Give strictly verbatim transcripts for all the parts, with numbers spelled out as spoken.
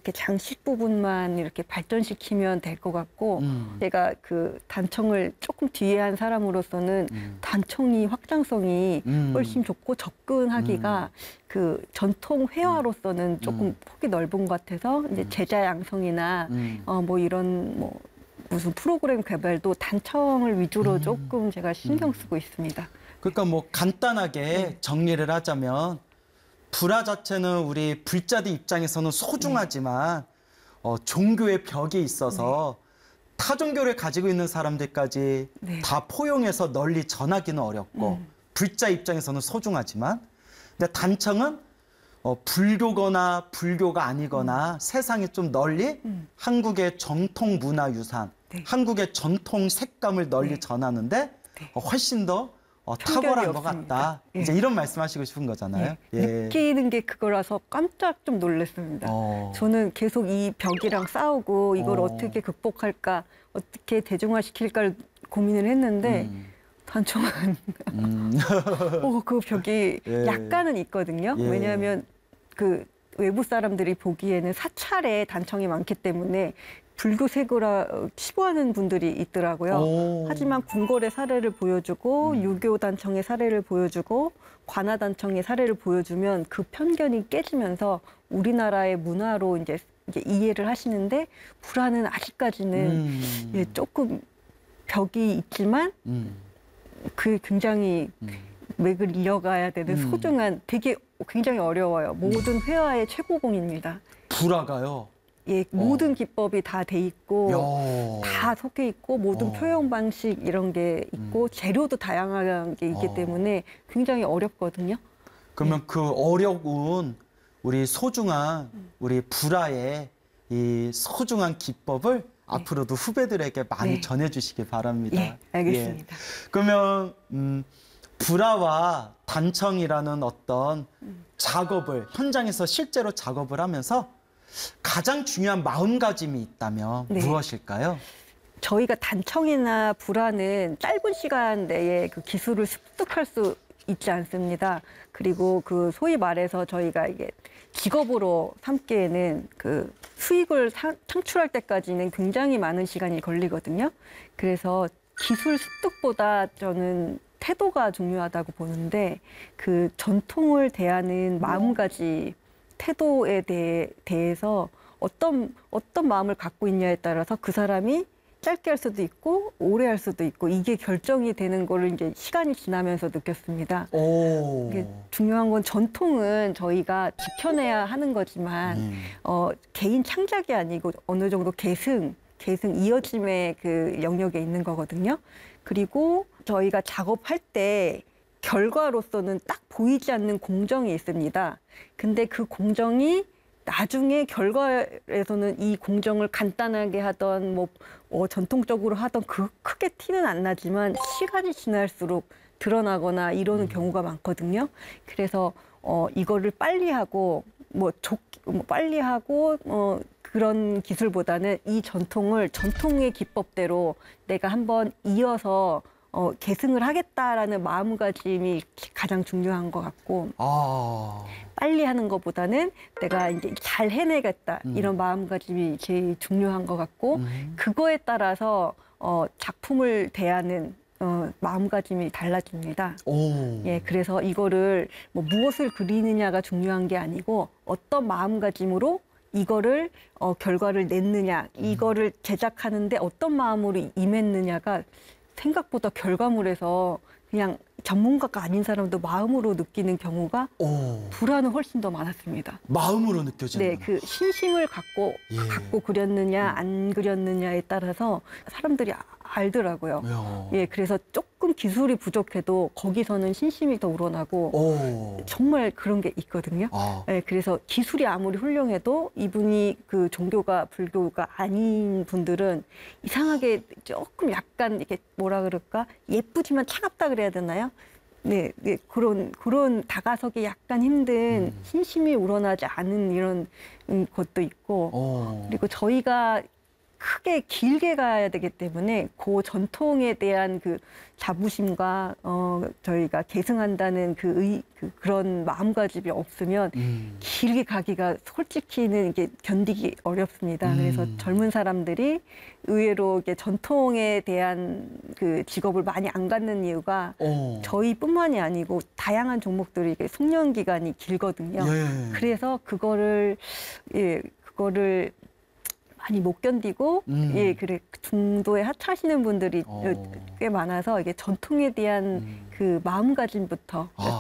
이렇게 장식 부분만 이렇게 발전시키면 될 것 같고 음. 제가 그 단청을 조금 뒤에 한 사람으로서는 음. 단청이 확장성이 음. 훨씬 좋고 접근하기가 음. 그 전통 회화로서는 조금 음. 폭이 넓은 것 같아서 이제 음. 제자 양성이나 음. 어 뭐 이런 뭐 무슨 프로그램 개발도 단청을 위주로 음. 조금 제가 신경 음. 쓰고 있습니다. 그러니까 뭐 간단하게 네. 정리를 하자면 불화 자체는 우리 불자들 입장에서는 소중하지만 네. 어, 종교의 벽이 있어서 네. 타 종교를 가지고 있는 사람들까지 네. 다 포용해서 널리 전하기는 어렵고 음. 불자 입장에서는 소중하지만 근데 단청은 어, 불교거나 불교가 아니거나 음. 세상에 좀 널리 음. 한국의 전통 문화 유산, 네. 한국의 전통 색감을 널리 네. 전하는데 네. 어, 훨씬 더 어, 탁월한 것 같다. 예. 이제 이런 말씀하시고 싶은 거잖아요. 예. 예. 느끼는 게 그거라서 깜짝 좀 놀랐습니다. 어. 저는 계속 이 벽이랑 싸우고 이걸 어. 어떻게 극복할까, 어떻게 대중화시킬까를 고민을 했는데 음. 단청은 음. 어, 그 벽이 예. 약간은 있거든요. 예. 왜냐하면 그 외부 사람들이 보기에는 사찰에 단청이 많기 때문에 불교세구라 치부하는 분들이 있더라고요. 오. 하지만 궁궐의 사례를 보여주고 음. 유교 단청의 사례를 보여주고 관아 단청의 사례를 보여주면 그 편견이 깨지면서 우리나라의 문화로 이제, 이제 이해를 하시는데 불화는 아직까지는 음. 예, 조금 벽이 있지만 음. 그 굉장히 음. 맥을 이어가야 되는 음. 소중한 되게 굉장히 어려워요. 모든 회화의 최고봉입니다. 불화가요? 예, 모든 어. 기법이 다 돼 있고 야. 다 섞여 있고 모든 어. 표현 방식 이런 게 있고 음. 재료도 다양한 게 있기 어. 때문에 굉장히 어렵거든요. 그러면 예. 그 어려운 우리 소중한 음. 우리 불화의 이 소중한 기법을 네. 앞으로도 후배들에게 많이 네. 전해주시기 바랍니다. 예, 알겠습니다. 예. 그러면 음, 불화와 단청이라는 어떤 음. 작업을 현장에서 실제로 작업을 하면서 가장 중요한 마음가짐이 있다면 네. 무엇일까요? 저희가 단청이나 불화는 짧은 시간 내에 그 기술을 습득할 수 있지 않습니다. 그리고 그 소위 말해서 저희가 이게 직업으로 삼기에는 그 수익을 사, 창출할 때까지는 굉장히 많은 시간이 걸리거든요. 그래서 기술 습득보다 저는 태도가 중요하다고 보는데 그 전통을 대하는 마음가짐, 태도에 대해, 대해서 어떤, 어떤 마음을 갖고 있냐에 따라서 그 사람이 짧게 할 수도 있고 오래 할 수도 있고 이게 결정이 되는 거를 이제 시간이 지나면서 느꼈습니다. 오. 이게 중요한 건 전통은 저희가 지켜내야 하는 거지만 음. 어, 개인 창작이 아니고 어느 정도 계승, 계승 이어짐의 그 영역에 있는 거거든요. 그리고 저희가 작업할 때 결과로서는 딱 보이지 않는 공정이 있습니다. 근데 그 공정이 나중에 결과에서는 이 공정을 간단하게 하던 뭐 어, 전통적으로 하던 그 크게 티는 안 나지만 시간이 지날수록 드러나거나 이러는 음. 경우가 많거든요. 그래서 어, 이거를 빨리 하고 뭐, 조, 뭐 빨리 하고 어, 그런 기술보다는 이 전통을 전통의 기법대로 내가 한번 이어서 어, 계승을 하겠다라는 마음가짐이 가장 중요한 것 같고 아. 빨리 하는 것보다는 내가 이제 잘 해내겠다 음. 이런 마음가짐이 제일 중요한 것 같고 음. 그거에 따라서 어, 작품을 대하는 어, 마음가짐이 달라집니다. 오. 예, 그래서 이거를 뭐 무엇을 그리느냐가 중요한 게 아니고 어떤 마음가짐으로 이거를 어, 결과를 냈느냐, 음. 이거를 제작하는데 어떤 마음으로 임했느냐가 생각보다 결과물에서 그냥 전문가가 아닌 사람도 마음으로 느끼는 경우가 오. 불화는 훨씬 더 많았습니다. 마음으로 느껴지는. 네, 그 신심을 갖고 예. 갖고 그렸느냐 안 그렸느냐에 따라서 사람들이 알더라고요. 야. 예, 그래서 조금 기술이 부족해도 거기서는 신심이 더 우러나고 오. 정말 그런 게 있거든요. 아. 예, 그래서 기술이 아무리 훌륭해도 이분이 그 종교가 불교가 아닌 분들은 이상하게 조금 약간 이렇게 뭐라 그럴까 예쁘지만 차갑다 그래야 되나요? 네, 네 그런 그런 다가서기 약간 힘든 음. 신심이 우러나지 않은 이런 것도 있고 오. 그리고 저희가 크게 길게 가야 되기 때문에 그 전통에 대한 그 자부심과 어 저희가 계승한다는 그 의, 그 그런 마음가짐이 없으면 음. 길게 가기가 솔직히는 이게 견디기 어렵습니다. 음. 그래서 젊은 사람들이 의외로 이게 전통에 대한 그 직업을 많이 안 갖는 이유가 어. 저희뿐만이 아니고 다양한 종목들이 이게 숙련 기간이 길거든요. 예. 그래서 그거를 예 그거를 많이 못 견디고 음. 예 그래 중도에 하차하시는 분들이 어. 꽤 많아서 이게 전통에 대한 음. 그 마음가짐부터 아.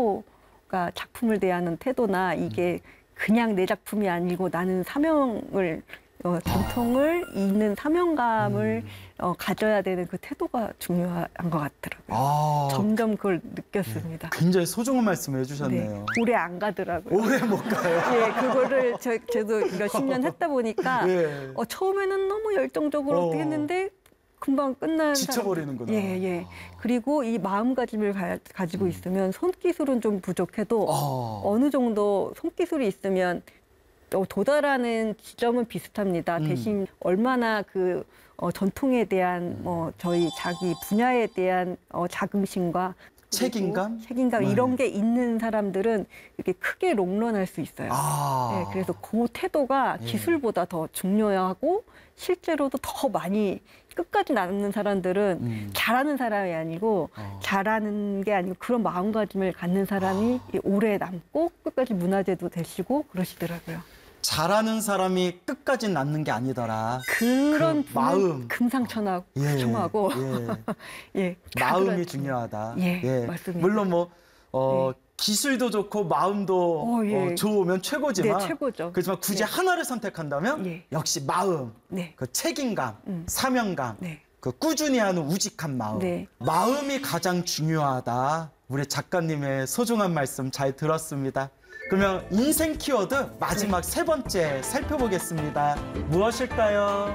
태도가 작품을 대하는 태도나 이게 그냥 내 작품이 아니고 나는 사명을 어, 전통을 잇는 사명감을 음. 어, 가져야 되는 그 태도가 중요한 것 같더라고요. 아, 점점 그걸 느꼈습니다. 굉장히 소중한 말씀을 해주셨네요. 네, 오래 안 가더라고요. 오래 못 가요. 예, 그거를 저, 저도 몇십 년 했다 보니까 예. 어, 처음에는 너무 열정적으로 어. 어떻게 했는데 금방 끝나는 지쳐버리는구나. 사람들. 예, 예. 그리고 이 마음가짐을 가, 가지고 음. 있으면 손기술은 좀 부족해도 어. 어느 정도 손기술이 있으면 또 도달하는 지점은 비슷합니다. 음. 대신 얼마나 그 어, 전통에 대한 뭐 저희 자기 분야에 대한 어, 자긍심과 그리고 책임감? 책임감 네. 이런 게 있는 사람들은 이렇게 크게 롱런할 수 있어요. 아. 네, 그래서 그 태도가 예. 기술보다 더 중요하고 실제로도 더 많이 끝까지 남는 사람들은 음. 잘하는 사람이 아니고 어. 잘하는 게 아니고 그런 마음가짐을 갖는 사람이 아. 오래 남고 끝까지 문화재도 되시고 그러시더라고요. 잘하는 사람이 끝까지 낳는 게 아니더라. 그런 그 분은 마음. 금상첨화 예. 청하고 예. 예, 다 마음이 그렇죠. 중요하다. 예, 맞습니다. 물론 뭐 어, 네. 기술도 좋고 마음도 어, 예. 어, 좋으면 최고지만 네, 최고죠. 그렇지만 굳이 네. 하나를 선택한다면 예. 역시 마음, 네, 그 책임감, 음. 사명감, 네, 그 꾸준히 하는 우직한 마음. 네. 마음이 가장 중요하다. 우리 작가님의 소중한 말씀 잘 들었습니다. 그러면 인생 키워드 마지막 세 번째 살펴보겠습니다. 무엇일까요?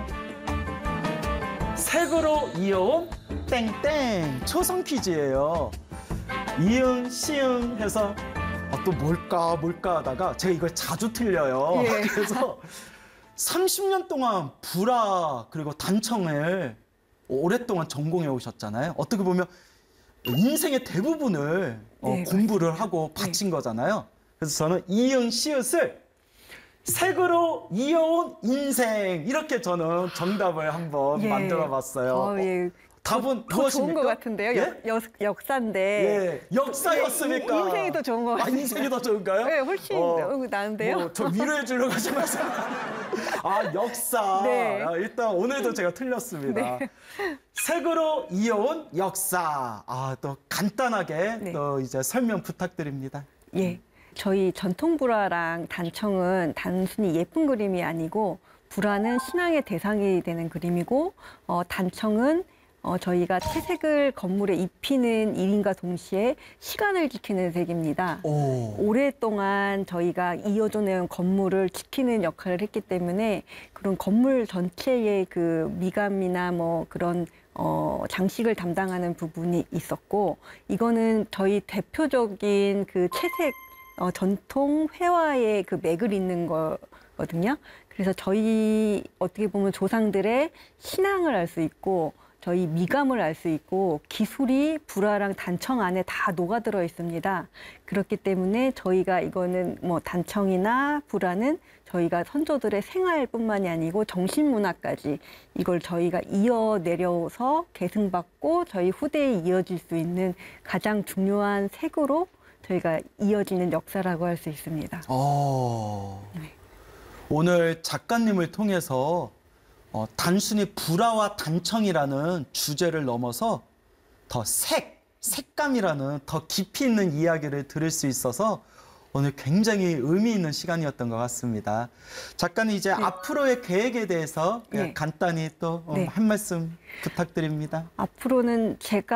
색으로 이어온 땡땡 초성 퀴즈예요. 이응, 시응 해서 아, 또 뭘까 뭘까 하다가 제가 이걸 자주 틀려요. 예. 그래서 삼십 년 동안 불화 그리고 단청을 오랫동안 전공해 오셨잖아요. 어떻게 보면 인생의 대부분을 어, 네, 공부를 하고 바친 거잖아요. 그래서 저는 이응, 시읒을 색으로 이어온 인생 이렇게 저는 정답을 한번 예. 만들어 봤어요. 어, 예. 답은 더 무엇입니까? 좋은 것 같은데요. 예? 역, 역, 역사인데. 예, 역사였습니까? 인- 인생이 더 좋은 것 아, 같아요. 인생이 더 좋은가요? 네, 훨씬 어, 나은데요. 뭐, 저 위로해 주려고 하지 마세요. 아, 역사. 네. 아, 일단 오늘도 제가 틀렸습니다. 네. 색으로 이어온 역사. 아, 또 간단하게 네. 또 이제 설명 부탁드립니다. 예. 저희 전통 불화랑 단청은 단순히 예쁜 그림이 아니고 불화는 신앙의 대상이 되는 그림이고 어, 단청은 어, 저희가 채색을 건물에 입히는 일인과 동시에 시간을 지키는 색입니다. 오. 오랫동안 저희가 이어져 내온 건물을 지키는 역할을 했기 때문에 그런 건물 전체의 그 미감이나 뭐 그런 어, 장식을 담당하는 부분이 있었고 이거는 저희 대표적인 그 채색 어, 전통 회화의 그 맥을 잇는 거거든요. 그래서 저희 어떻게 보면 조상들의 신앙을 알 수 있고 저희 미감을 알 수 있고 기술이 불화랑 단청 안에 다 녹아들어 있습니다. 그렇기 때문에 저희가 이거는 뭐 단청이나 불화는 저희가 선조들의 생활뿐만이 아니고 정신문화까지 이걸 저희가 이어 내려서 계승받고 저희 후대에 이어질 수 있는 가장 중요한 색으로 저희가 이어지는 역사라고 할 수 있습니다. 어. 네. 오늘 작가님을 통해서 어, 단순히 불화와 단청이라는 주제를 넘어서 더 색, 색감이라는 더 깊이 있는 이야기를 들을 수 있어서 오늘 굉장히 의미 있는 시간이었던 것 같습니다. 작가님 이제 네. 앞으로의 계획에 대해서 그냥 네. 간단히 또 한 네. 말씀 부탁드립니다. 앞으로는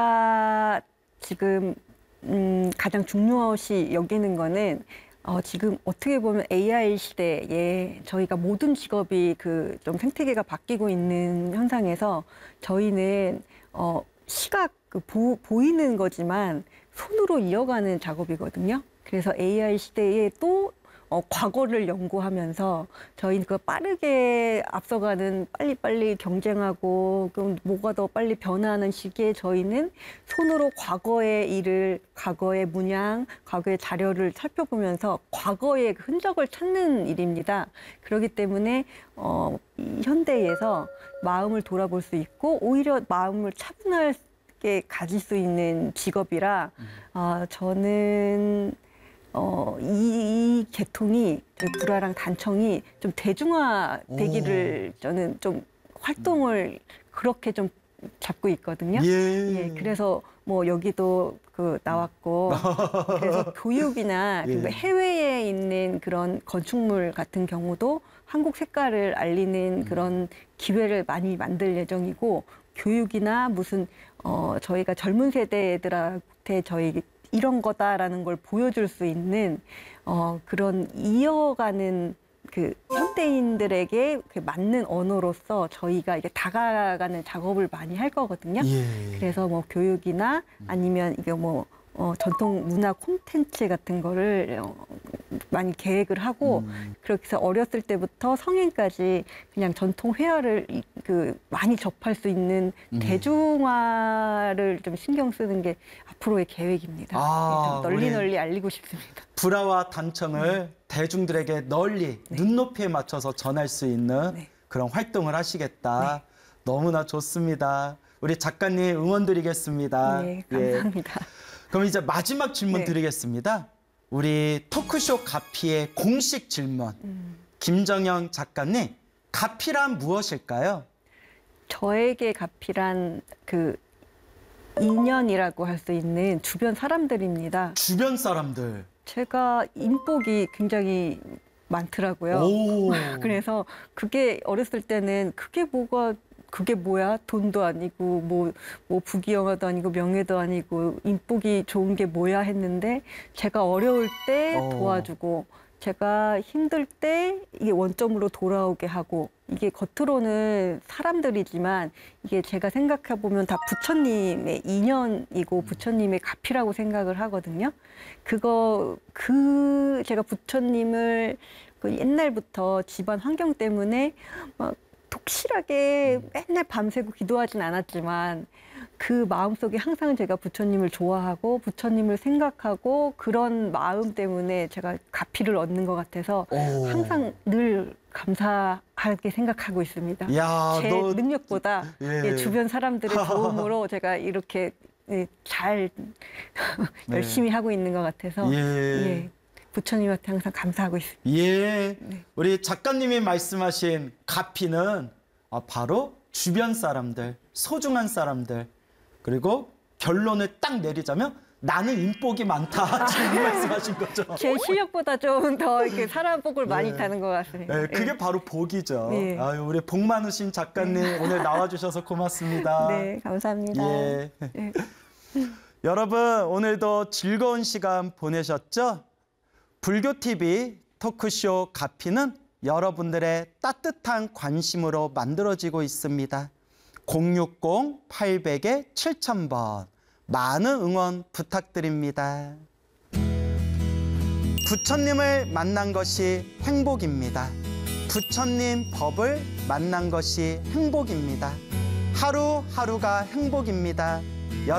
제가 지금 음, 가장 중요시 여기는 거는 어, 지금 어떻게 보면 에이아이 시대에 저희가 모든 직업이 그 좀 생태계가 바뀌고 있는 현상에서 저희는 어, 시각 그 보, 보이는 거지만 손으로 이어가는 작업이거든요. 그래서 에이아이 시대에 또 어, 과거를 연구하면서 저희는 그 빠르게 앞서가는 빨리빨리 경쟁하고 그럼 뭐가 더 빨리 변화하는 시기에 저희는 손으로 과거의 일을, 과거의 문양, 과거의 자료를 살펴보면서 과거의 흔적을 찾는 일입니다. 그렇기 때문에 어, 이 현대에서 마음을 돌아볼 수 있고 오히려 마음을 차분하게 가질 수 있는 직업이라 어, 저는 어, 이, 이 계통이 불화랑 단청이 좀 대중화되기를 저는 좀 활동을 그렇게 좀 잡고 있거든요. 예. 예, 그래서 뭐 여기도 그 나왔고 그래서 교육이나 예. 해외에 있는 그런 건축물 같은 경우도 한국 색깔을 알리는 그런 기회를 많이 만들 예정이고 교육이나 무슨 어 저희가 젊은 세대들한테 저희 이런 거다라는 걸 보여줄 수 있는 어 그런 이어가는 그 현대인들에게 맞는 언어로서 저희가 이게 다가가는 작업을 많이 할 거거든요. 예. 그래서 뭐 교육이나 아니면 이게 뭐 어, 전통 문화 콘텐츠 같은 거를 어, 많이 계획을 하고 음. 그렇게 해서 어렸을 때부터 성인까지 그냥 전통 회화를 이- 그 많이 접할 수 있는 음. 대중화를 좀 신경 쓰는 게 앞으로의 계획입니다. 아, 좀 널리 우리- 널리 알리고 싶습니다. 불화와 단청을 대중들에게 널리 눈높이에 맞춰서 전할 수 있는 네. 그런 활동을 하시겠다. 너무나 좋습니다. 우리 작가님 응원드리겠습니다. 네, 예. 감사합니다. 그럼 이제 마지막 질문 네. 드리겠습니다. 우리 토크쇼 가피의 공식 질문. 음. 김정영 작가님, 가피란 무엇일까요? 저에게 가피란 그 인연이라고 할 수 있는 주변 사람들입니다. 주변 사람들. 제가 인복이 굉장히 많더라고요. 오. 그래서 그게 어렸을 때는 그게 뭐가 그게 뭐야? 돈도 아니고 뭐, 뭐 부귀영화도 아니고 명예도 아니고 인복이 좋은 게 뭐야 했는데 제가 어려울 때 어. 도와주고 제가 힘들 때 이게 원점으로 돌아오게 하고 이게 겉으로는 사람들이지만 이게 제가 생각해 보면 다 부처님의 인연이고 부처님의 가피라고 생각을 하거든요. 그거 그 제가 부처님을 그 옛날부터 집안 환경 때문에 막 독실하게 맨날 밤새고 기도하진 않았지만 그 마음속에 항상 제가 부처님을 좋아하고 부처님을 생각하고 그런 마음 때문에 제가 가피를 얻는 것 같아서 오. 항상 늘 감사하게 생각하고 있습니다. 야, 제 너 능력보다 예. 예, 주변 사람들의 도움으로 제가 이렇게 예, 잘 네. 열심히 하고 있는 것 같아서 예. 예, 부처님한테 항상 감사하고 있습니다. 예. 네. 우리 작가님이 말씀하신 가피는 아, 바로 주변 사람들, 소중한 사람들, 그리고 결론을 딱 내리자면 나는 인복이 많다. 지금 이 말씀하신 거죠. 제 실력보다 좀 더 이렇게 사람 복을 많이 타는 것 같습니다. 네, 그게 바로 복이죠. 네. 아유, 우리 복 많으신 작가님 오늘 나와주셔서 고맙습니다. 네, 감사합니다. 예. 네. 여러분 오늘도 즐거운 시간 보내셨죠? 불교티비 토크쇼 가피는 여러분들의 따뜻한 관심으로 만들어지고 있습니다. 공육공 팔백 칠천 번 많은 응원 부탁드립니다. 부처님을 만난 것이 행복입니다. 부처님 법을 만난 것이 행복입니다. 하루하루가 행복입니다.